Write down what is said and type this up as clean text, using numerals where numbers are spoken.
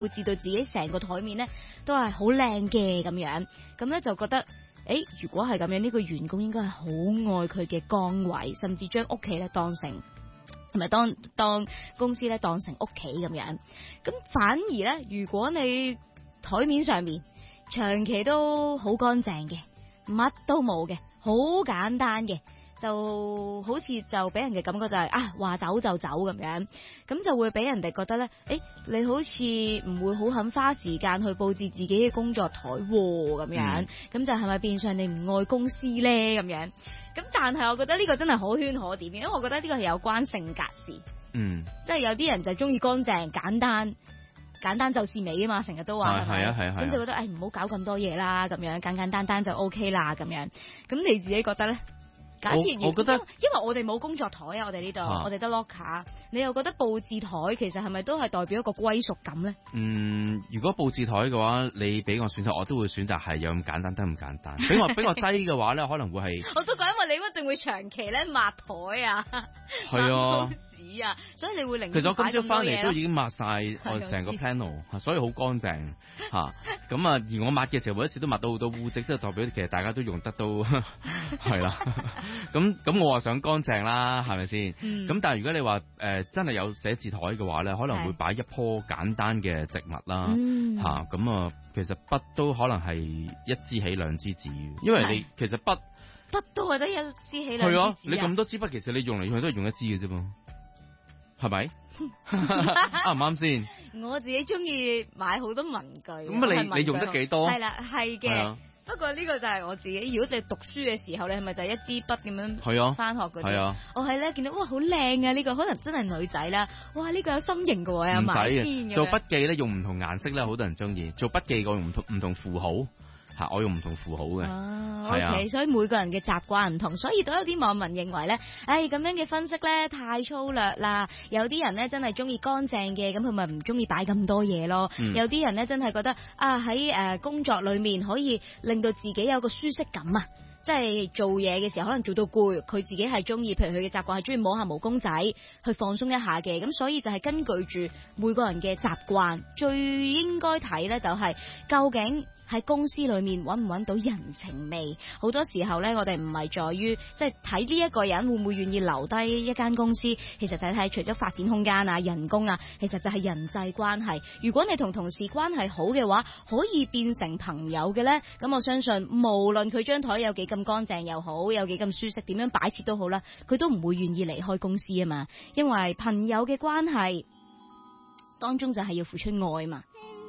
佈置到自己成個台面咧都係好靚嘅咁樣，咁咧就覺得。如果係咁樣，呢個員工應該係好愛佢嘅崗位，甚至將屋企咧當成，同埋當公司咧當成屋企咁樣。咁反而咧，如果你台面上面長期都好乾淨嘅，乜都冇嘅，好簡單嘅，就好似就俾人嘅感覺就係話走就走咁樣，咁就會俾人哋覺得咧，你好似唔會好肯花時間去佈置自己嘅工作台咁樣，咁就係咪變相你唔愛公司咧咁樣？咁但係我覺得呢個真係可圈可點嘅，因為我覺得呢個係有關性格事，即係有啲人就中意乾淨簡單就是美啊嘛，成日都話係咪？咁就覺得唔好搞咁多嘢啦，咁樣簡簡單單就 OK 啦，咁樣。咁你自己覺得咧？假設我覺得，因為我哋冇工作台啊，我哋呢度，我哋得 locker。你又覺得佈置台其實係咪都係代表一個歸屬感咧？ 如果佈置台嘅話，你俾我選擇，我都會選擇係有咁簡單得咁簡單。俾我低嘅話咧，可能會係我都講，因為你一定會長期咧抹台啊， 係啊。 啊，所以你會令其實我今朝翻嚟都已經抹晒我成個 panel， 所以好乾淨嚇。咁而我抹嘅時候，每一次都抹到好多污漬，即係代表其實大家都用得到係啦。咁我話想乾淨啦，係咪先？咁但係如果你話真係有寫字台嘅話咧，可能會擺一棵簡單嘅植物啦嚇。咁其實筆都可能係一支起兩支止，因為你其實筆都係得一支起兩支止。 係啊，你咁多支筆，其實你用嚟用去都係用一支嘅啫噃。係咪啱唔啱先？ 我自己中意買好多文具。 咁你用得幾多？ 係啦，係嘅。不過呢個就係我自己。如果你讀書嘅時候，你係咪就一支筆咁樣？係啊。翻學嗰啲。係啊。我係咧見到哇，好靚啊！呢個可能真係女仔啦。哇，呢個有心形嘅喎，有埋先嘅。 做筆記咧用唔同顏色咧，好多人中意。做筆記我用唔同符號。我用唔同符號嘅。 OK，所以每個人嘅習慣唔同，所以都有啲網民認為咧，咁樣嘅分析咧太粗略啦。有啲人咧真係中意乾淨嘅，咁佢咪唔中意擺咁多嘢咯。有啲人咧真係覺得喺工作裏面可以令到自己有個舒適感啊。即係做嘢嘅時候可能做到攰，佢自己係中意，譬如佢嘅習慣係中意摸下毛公仔去放鬆一下嘅，咁所以就係根據住每個人嘅習慣，最應該睇咧就係究竟喺公司裏面揾唔揾到人情味。好多時候咧，我哋唔係在於即係睇呢一個人會唔會願意留低一間公司，其實就係除咗發展空間啊、人工啊，其實就係人際關係。如果你同同事關係好嘅話，可以變成朋友嘅咧，咁我相信無論佢張台有幾咁乾淨又好，有幾咁舒適，點樣擺設都好啦，佢都唔會願意離開公司啊嘛。因為朋友嘅關係當中就係要付出愛嘛。